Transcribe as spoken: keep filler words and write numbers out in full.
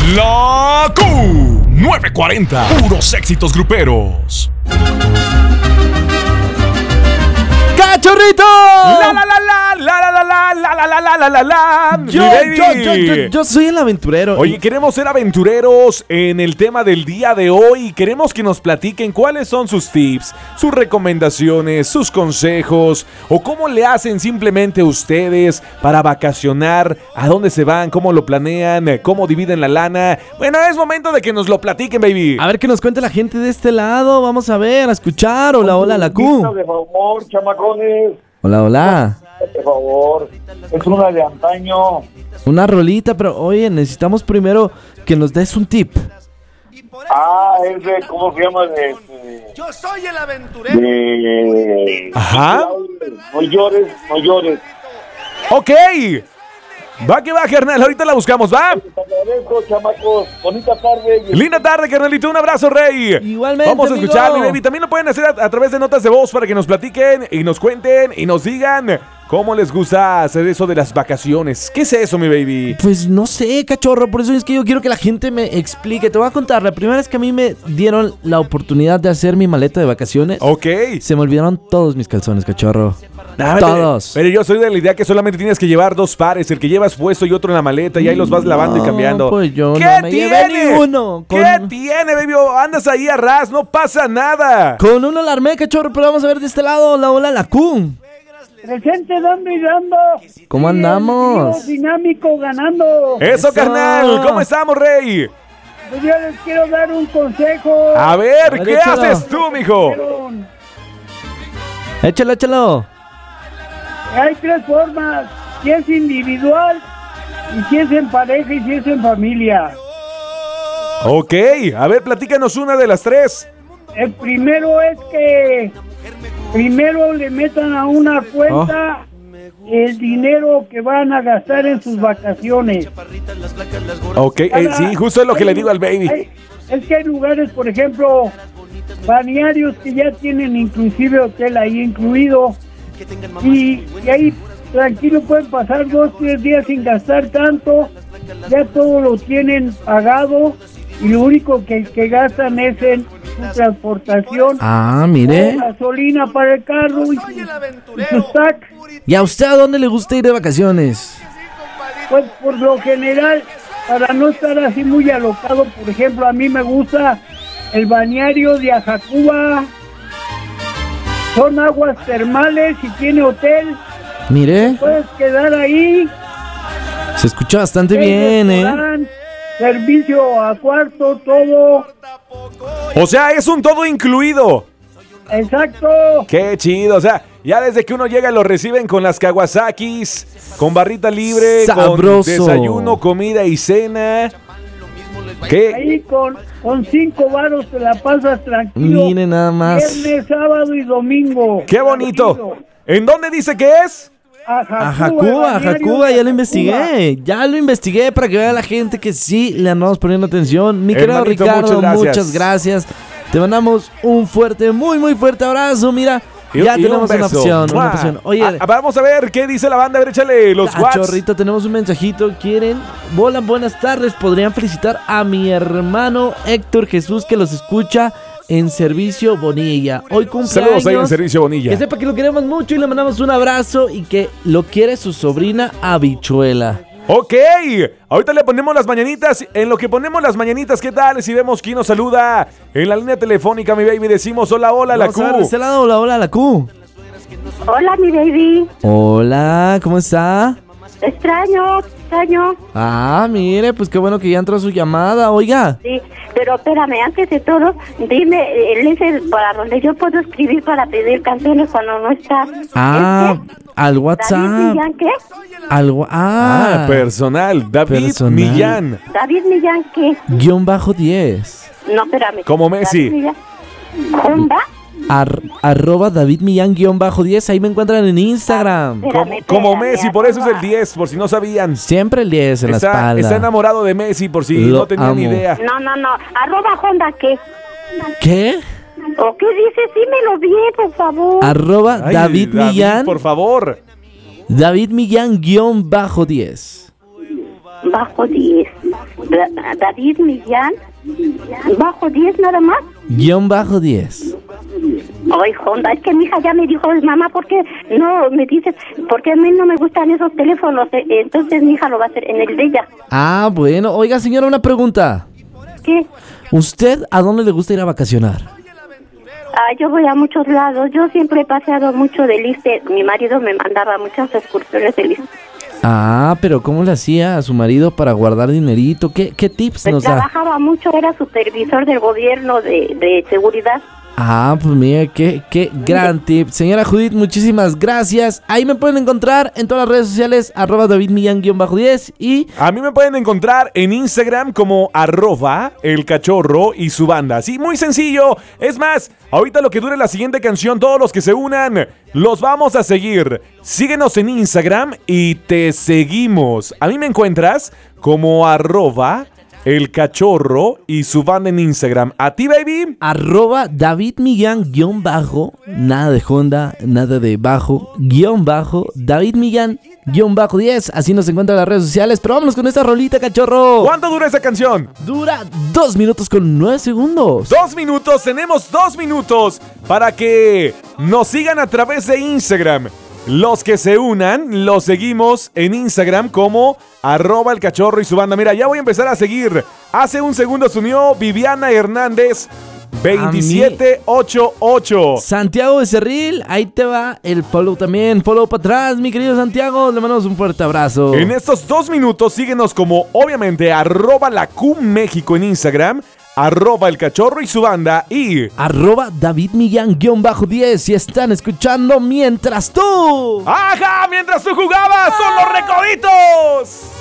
La Q nueve cuarenta, puros éxitos gruperos. ¡Cachorrito! La la la la la la la la la la la la la la. Yo, yo, yo, yo, yo soy el aventurero. Oye, queremos ser aventureros en el tema del día de hoy. Queremos que nos platiquen cuáles son sus tips, sus recomendaciones, sus consejos, o cómo le hacen simplemente ustedes para vacacionar, a dónde se van, cómo lo planean, cómo dividen la lana. Bueno, es momento de que nos lo platiquen, baby. A ver qué nos cuente la gente de este lado. Vamos a ver, a escuchar. Hola, hola, la Q. De favor, chamacones. Hola, hola. Por favor, es una de antaño. Una rolita, pero oye, necesitamos primero que nos des un tip. Ah, es de, ¿cómo se llama? De, de, Yo soy el aventurero. de, Ajá. No llores, no llores. Ok. Va que va, carnal. Ahorita la buscamos, ¿va? Te agradezco, chamacos. Bonita tarde. Linda tarde, carnalito. Un abrazo, rey. Igualmente, Vamos a amigo. escuchar, mi baby. También lo pueden hacer a, a través de notas de voz para que nos platiquen y nos cuenten y nos digan cómo les gusta hacer eso de las vacaciones. ¿Qué es eso, mi baby? Pues no sé, cachorro, por eso es que yo quiero que la gente me explique. Te voy a contar, la primera vez que a mí me dieron la oportunidad de hacer mi maleta de vacaciones, Ok. se me olvidaron todos mis calzones, cachorro. Ah, Todos. Pero, pero yo soy de la idea que solamente tienes que llevar dos pares, el que llevas puesto y otro en la maleta, y ahí los vas lavando No, y cambiando. pues yo ¿Qué no me llevé tiene? ni uno. ¿Qué Con- tiene, baby? Andas ahí a ras, no pasa nada. Con uno la armé, cachorro, pero vamos a ver de este lado, la hola, la Q. Presente dando y dando. ¿Cómo andamos? Y el dinámico ganando. Eso, Eso. carnal. ¿Cómo estamos, rey? Pues yo les quiero dar un consejo. A ver, A ver, ¿qué échalo. haces tú, mijo? Échalo, échalo. Hay tres formas. Si es individual, y si es en pareja, y si es en familia. Ok, a ver, platícanos una de las tres. El primero es que primero le metan a una cuenta el dinero que van a gastar en sus vacaciones. Ok, eh, sí, justo es lo que le digo al baby. Hay- es que hay lugares, por ejemplo, balnearios que ya tienen inclusive hotel ahí incluido, y, y ahí tranquilo pueden pasar dos, tres días sin gastar tanto, ya todo lo tienen pagado y lo único que, que gastan es en su transportación, Ah, mire. gasolina para el carro y, su- y sus tax. ¿Y a usted a dónde le gusta ir de vacaciones? Pues por lo general, para no estar así muy alocado, por ejemplo, a mí me gusta el balneario de Ajacuba. Son aguas termales y tiene hotel. Mire, Puedes quedar ahí. se escucha bastante Hay bien, ¿eh? restaurante, servicio a cuarto, todo. O sea, es un todo incluido. Exacto. Qué chido, o sea, ya desde que uno llega lo reciben con las Kawasakis, con barrita libre, Sabroso. con desayuno, comida y cena. ¿Qué? Ahí con, con cinco varos te la pasas tranquilo. Mire nada más. Viernes, sábado y domingo. ¡Qué bonito! ¿En dónde dice que es? Ajacuba, A Jacuba, a balneario Jacuba, de ya lo Ajacuba. investigué. Ya lo investigué para que vea la gente que sí le andamos poniendo atención. Mi querido Hermanito, Ricardo, muchas gracias. muchas gracias. Te mandamos un fuerte, muy, muy fuerte abrazo. Mira, Y- ya y tenemos un una beso. opción, una ¡Mua! opción. Oye, Ah, vamos a ver qué dice la banda. A ver, échale los watts. Cachorrito, tenemos un mensajito. ¿Quieren? Hola, buenas tardes. ¿Podrían felicitar a mi hermano Héctor Jesús que los escucha en Servicio Bonilla? Hoy cumpleaños. Saludos ahí en Servicio Bonilla. Que sepa que lo queremos mucho y le mandamos un abrazo y que lo quiere su sobrina Habichuela. Ok, ahorita le ponemos las mañanitas. En lo que ponemos las mañanitas, ¿qué tal? Si vemos quién nos saluda en la línea telefónica, mi baby, decimos hola, hola, la Vamos a ver de Q. este lado, hola, hola, la Q. Hola, mi baby. Hola, ¿cómo está? Extraño, extraño. Ah, mire, pues qué bueno que ya entró su llamada, oiga. Sí, pero espérame, antes de todo, dime el ese para donde yo puedo escribir para pedir canciones cuando no está. Ah, ¿Es qué? al ¿David WhatsApp. Millán qué? Al wa- Ah, ah, personal, David Personal. Millán. ¿David Millán qué? guión bajo diez. No, espérame. Como Messi. David Millán. ¿Jumba? Ar- arroba David Millán guión bajo diez. Ahí me encuentran en Instagram. Espérame, Como, como espérame, Messi, por eso es el arroba. diez, por si no sabían. Siempre el diez en la Está, espalda. está enamorado de Messi, por si Lo no tenían amo. idea. No, no, no. ¿Arroba Honda qué? ¿Qué? ¿O qué dices? Dímelo bien, por favor. Arroba Ay, David Millán. por favor. David Millán guión bajo diez. bajo diez. Da- David Millán, bajo diez nada más. Guión bajo diez. Ay, Honda, es que mi hija ya me dijo, mamá, ¿por qué no me dices? Porque a mí no me gustan esos teléfonos. eh, Entonces mi hija lo va a hacer en el de ella. Ah, bueno. Oiga, señora, una pregunta. ¿Qué? ¿Usted a dónde le gusta ir a vacacionar? Ah, yo voy a muchos lados. Yo siempre he paseado mucho del Iste. Mi marido me mandaba a muchas excursiones del Iste. Ah, pero ¿cómo le hacía a su marido para guardar dinerito? ¿Qué, qué tips nos da? Trabajaba mucho, era supervisor del gobierno de, de seguridad. Ah, pues mira, qué, qué gran tip. Señora Judith, muchísimas gracias. Ahí me pueden encontrar en todas las redes sociales, arroba David Millán guión bajo diez y... A mí me pueden encontrar en Instagram como arroba el cachorro y su banda. Sí, muy sencillo. Es más, ahorita lo que dure la siguiente canción, todos los que se unan, los vamos a seguir. Síguenos en Instagram y te seguimos. A mí me encuentras como arroba el cachorro y su banda en Instagram. ¿A ti, baby? Arroba David Millán guión bajo, nada de Honda, nada de bajo, guión bajo, David Millán guión bajo diez. Así nos encuentran las redes sociales. Pero vámonos con esta rolita, cachorro. ¿Cuánto dura esa canción? Dura dos minutos con nueve segundos. Dos minutos, tenemos dos minutos para que nos sigan a través de Instagram. Los que se unan, los seguimos en Instagram como arroba el cachorro y su banda. Mira, ya voy a empezar a seguir. Hace un segundo se unió Viviana Hernández veintisiete ochenta y ocho. Santiago Becerril, ahí te va el follow también. Follow para atrás, mi querido Santiago. Le mandamos un fuerte abrazo. En estos dos minutos síguenos como obviamente arroba la Q México en Instagram, arroba el cachorro y su banda y arroba David Millán guión bajo diez. Si están escuchando mientras tú ¡ajá! Mientras tú jugabas, son los recoditos.